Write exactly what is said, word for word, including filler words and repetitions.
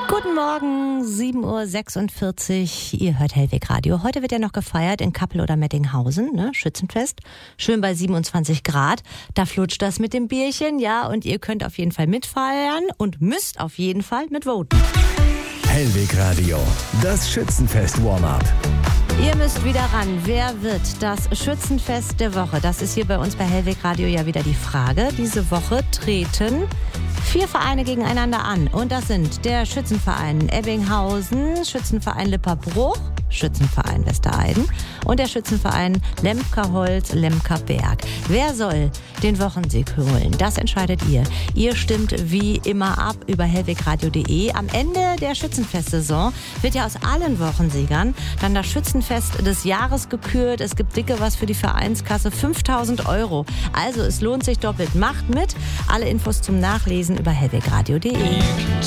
Guten Morgen, sieben Uhr sechsundvierzig. Ihr hört Hellweg Radio. Heute wird ja noch gefeiert in Kappel oder Mettinghausen, ne? Schützenfest. Schön bei siebenundzwanzig Grad. Da flutscht das mit dem Bierchen, ja. Und ihr könnt auf jeden Fall mitfeiern und müsst auf jeden Fall mitvoten. Hellweg Radio, das Schützenfest-Warm-up. Ihr müsst wieder ran. Wer wird das Schützenfest der Woche? Das ist hier bei uns bei Hellweg Radio ja wieder die Frage. Diese Woche treten vier Vereine gegeneinander an. Und das sind der Schützenverein Ebbinghausen, Schützenverein Lipperbruch, Schützenverein Westereiden und der Schützenverein Lemkerholz-Lemkerberg. Wer soll den Wochensieg holen? Das entscheidet ihr. Ihr stimmt wie immer ab über hellwegradio punkt de. Am Ende der Schützenfestsaison wird ja aus allen Wochensiegern dann das Schützenfest des Jahres gekürt. Es gibt dicke was für die Vereinskasse, fünftausend Euro. Also es lohnt sich doppelt. Macht mit. Alle Infos zum Nachlesen über hellwegradio punkt de.